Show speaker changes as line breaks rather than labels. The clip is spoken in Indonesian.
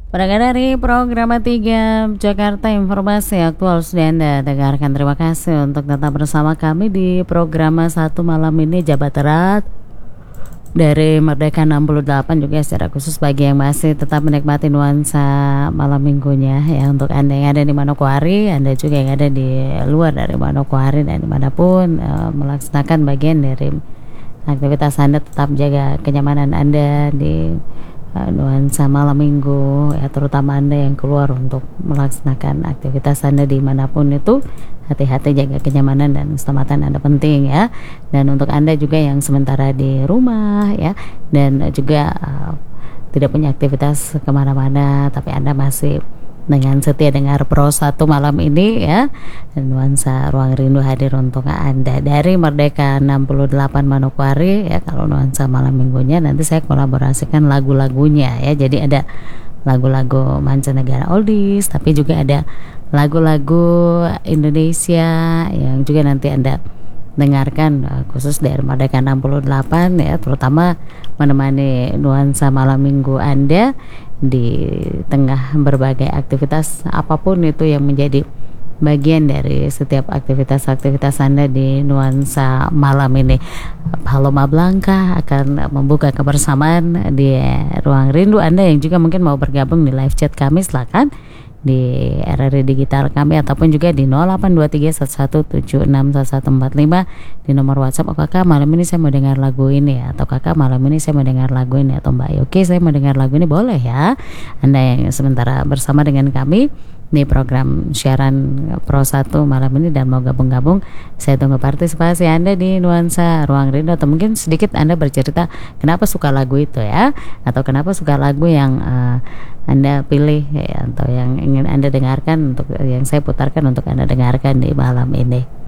Pendengar dari program 3 Jakarta, informasi aktual sudah Anda dengarkan. Terima kasih untuk tetap bersama kami di program 1 malam ini, Jabat Erat dari Merdeka 68, juga secara khusus bagi yang masih tetap menikmati nuansa malam minggunya ya. Untuk Anda yang ada di Manokwari, Anda juga yang ada di luar dari Manokwari dan dimanapun melaksanakan bagian dari aktivitas Anda, tetap jaga kenyamanan Anda di nuansa malam minggu ya, terutama Anda yang keluar untuk melaksanakan aktivitas Anda dimanapun itu. Hati-hati, jaga kenyamanan dan keselamatan Anda penting ya. Dan untuk Anda juga yang sementara di rumah ya, dan juga tidak punya aktivitas kemana-mana, tapi Anda masih dengan setia dengar Pro 1 malam ini ya, dan nuansa Ruang Rindu hadir untuk Anda dari Merdeka 68 Manokwari ya. Kalau nuansa malam minggunya nanti saya kolaborasikan lagu-lagunya ya, jadi ada lagu-lagu mancanegara oldies, tapi juga ada lagu-lagu Indonesia yang juga nanti Anda dengarkan khusus dari Merdeka 68 ya, terutama menemani nuansa malam minggu Anda di tengah berbagai aktivitas apapun itu yang menjadi bagian dari setiap aktivitas-aktivitas Anda di nuansa malam ini. Paloma Blanca akan membuka kebersamaan di Ruang Rindu. Anda yang juga mungkin mau bergabung di live chat kami, silakan di RRI Digital kami ataupun juga di 082311761145 di nomor WhatsApp. Oh kakak, malam ini saya mau dengar lagu ini, atau kakak malam ini saya mau dengar lagu ini, atau mbak oke saya mau dengar lagu ini, boleh ya. Anda yang sementara bersama dengan kami di program siaran Pro 1 malam ini dan mau gabung-gabung, saya tunggu partisipasi Anda di nuansa Ruang Rindu. Atau mungkin sedikit Anda bercerita kenapa suka lagu itu ya, atau kenapa suka lagu yang Anda pilih ya, atau yang ingin Anda dengarkan, untuk yang saya putarkan untuk Anda dengarkan di malam ini.